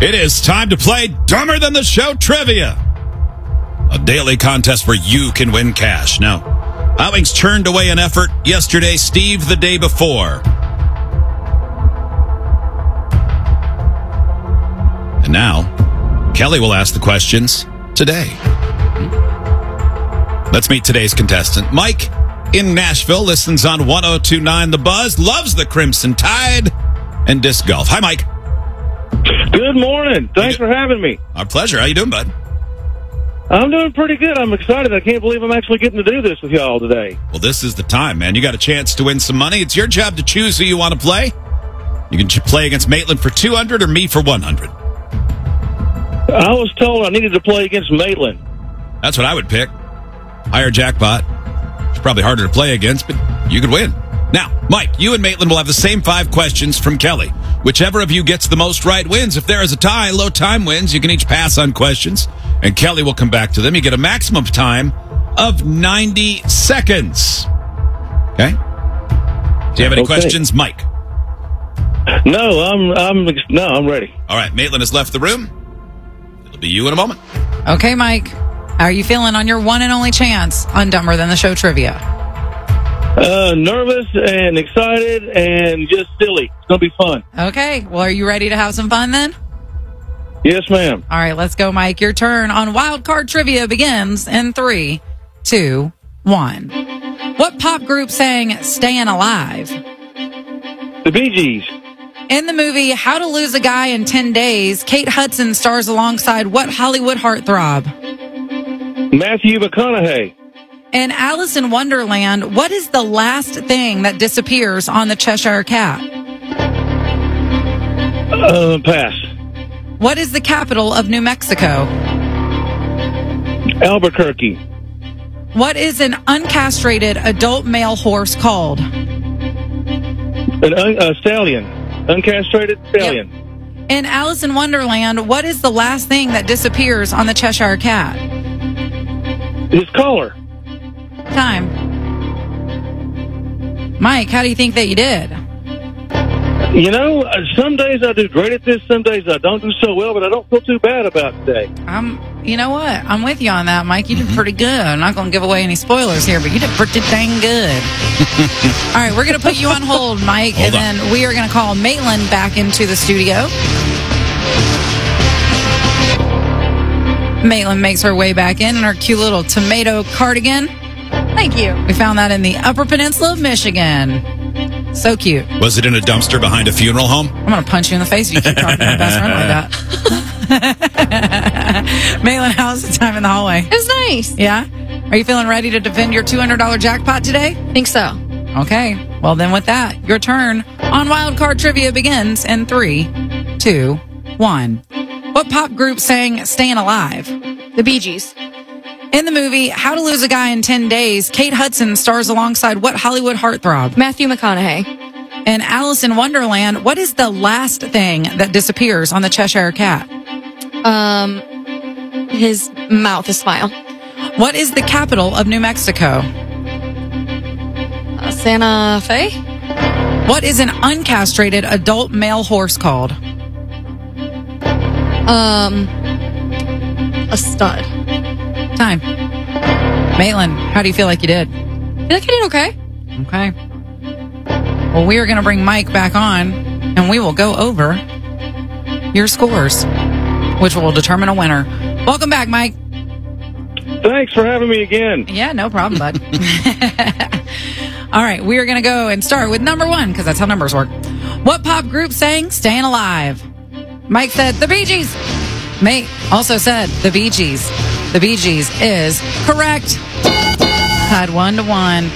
It is time to play Dumber Than the Show Trivia, a daily contest where you can win cash. Now, Alex turned away an effort yesterday, Steve the day before. And now, Kelly will ask the questions today. Let's meet today's contestant. Mike in Nashville listens on 102.9 The Buzz, loves the Crimson Tide and disc golf. Hi, Mike. Good morning. Thanks for having me. Our pleasure. How you doing, bud? I'm doing pretty good. I'm excited. I can't believe I'm actually getting to do this with y'all today. Well, this is the time, man. You got a chance to win some money. It's your job to choose who you want to play. You can play against Maitland for 200 or me for 100. I was told I needed to play against Maitland. That's what I would pick. Higher jackpot. It's probably harder to play against, but you could win. Now, Mike, you and Maitland will have the same 5 questions from Kelly. Whichever of you gets the most right wins. If there is a tie, low time wins. You can each pass on questions, and Kelly will come back to them. You get a maximum time of 90 seconds. Okay? Do you have any questions, Mike? No, I'm ready. All right, Maitland has left the room. It'll be you in a moment. Okay, Mike. How are you feeling on your one and only chance on Dumber Than the Show Trivia? Nervous and excited and just silly. It's going to be fun. Okay. Well, are you ready to have some fun then? Yes, ma'am. All right, let's go, Mike. Your turn on Wild Card Trivia begins in 3, 2, 1. What pop group sang Stayin' Alive? The Bee Gees. In the movie How to Lose a Guy in 10 Days, Kate Hudson stars alongside what Hollywood heartthrob? Matthew McConaughey. In Alice in Wonderland, what is the last thing that disappears on the Cheshire Cat? Pass. What is the capital of New Mexico? Albuquerque. What is an uncastrated adult male horse called? A stallion. Uncastrated stallion. Yep. In Alice in Wonderland, what is the last thing that disappears on the Cheshire Cat? His collar. Time. Mike, how do you think that you did? You know, some days I do great at this, some days I don't do so well, but I don't feel too bad about today. You know what? I'm with you on that, Mike. You did pretty good. I'm not going to give away any spoilers here, but you did pretty dang good. All right, we're going to put you on hold, Mike, and then we are going to call Maitland back into the studio. Maitland makes her way back in her cute little tomato cardigan. Thank you. We found that in the Upper Peninsula of Michigan. So cute. Was it in a dumpster behind a funeral home? I'm going to punch you in the face if you keep talking to my best friend like that. Maitland, how's the time in the hallway? It was nice. Yeah? Are you feeling ready to defend your $200 jackpot today? Think so. Okay. Well, then with that, your turn on Wild Card Trivia begins in 3, 2, 1. What pop group sang Stayin' Alive? The Bee Gees. In the movie How to Lose a Guy in 10 Days, Kate Hudson stars alongside what Hollywood heartthrob? Matthew McConaughey. In Alice in Wonderland, what is the last thing that disappears on the Cheshire Cat? His mouth, his smile. What is the capital of New Mexico? Santa Fe. What is an uncastrated adult male horse called? A stud. Time. Maitland, how do you feel like you did? I feel like I did okay. Okay. Well, we are going to bring Mike back on, and we will go over your scores, which will determine a winner. Welcome back, Mike. Thanks for having me again. Yeah, no problem, bud. All right, we are going to go and start with number 1, because that's how numbers work. What pop group sang Stayin' Alive? Mike said the Bee Gees. Mate also said the Bee Gees. The Bee Gees is correct. Tied 1-1.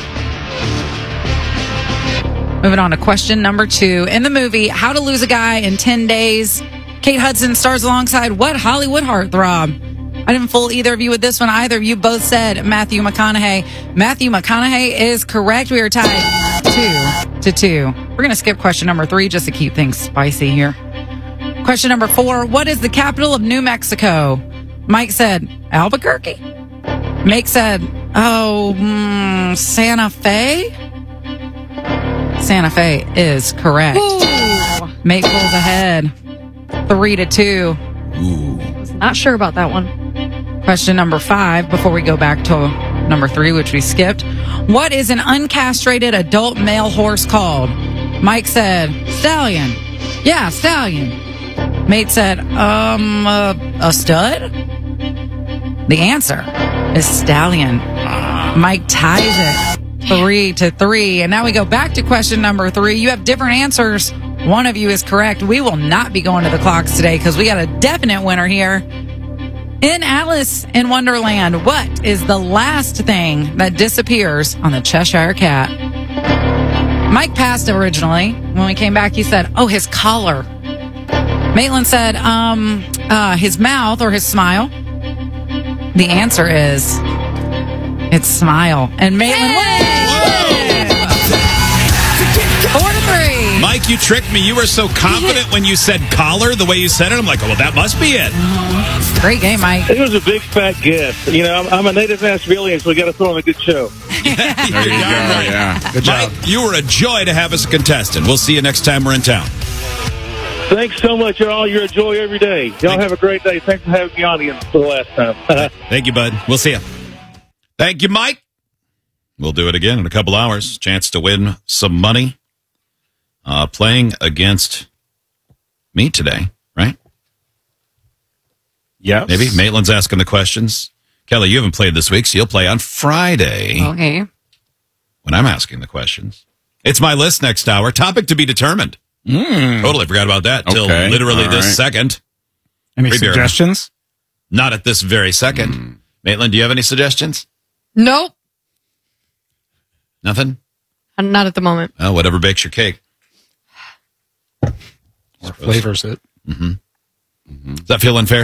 Moving on to question number 2. In the movie How to Lose a Guy in 10 Days, Kate Hudson stars alongside what Hollywood heartthrob? I didn't fool either of you with this one. Either of you both said Matthew McConaughey. Matthew McConaughey is correct. We are tied 2-2. We're going to skip question number 3 just to keep things spicy here. Question number 4. What is the capital of New Mexico? Mike said Albuquerque. Mike said, Santa Fe? Santa Fe is correct. Ooh. Mate pulls ahead. 3-2. Ooh. Not sure about that one. Question number 5, before we go back to number 3, which we skipped. What is an uncastrated adult male horse called? Mike said, stallion. Yeah, stallion. Mate said, a stud? The answer is stallion. Mike ties it 3-3. And now we go back to question number 3. You have different answers. One of you is correct. We will not be going to the clocks today because we got a definite winner here. In Alice in Wonderland, what is the last thing that disappears on the Cheshire Cat? Mike passed originally. When we came back, he said, oh, his collar. Maitland said, his mouth or his smile. The answer is, it's smile. And Maitland wins! 4-3. Mike, you tricked me. You were so confident when you said collar, the way you said it. I'm like, oh, well, that must be it. Great game, Mike. It was a big fat guess. You know, I'm a native Nashvilleian, so we got to throw on a good show. There you go. Yeah. Good job. Mike, you were a joy to have as a contestant. We'll see you next time we're in town. Thanks so much, y'all. You're a joy every day. Y'all have a great day. Thanks for having me on again for the last time. Thank you, bud. We'll see you. Thank you, Mike. We'll do it again in a couple hours. Chance to win some money. Playing against me today, right? Yeah. Maybe. Maitland's asking the questions. Kelly, you haven't played this week, so you'll play on Friday Okay. when I'm asking the questions. It's my list next hour. Topic to be determined. Totally forgot about that till Okay. literally All this right. second. Any Free beer. suggestions? Not at this very second. Maitland, do you have any suggestions? Nope. Nothing? Not at the moment. Oh, whatever bakes your cake. Or flavors it? Does that feel unfair?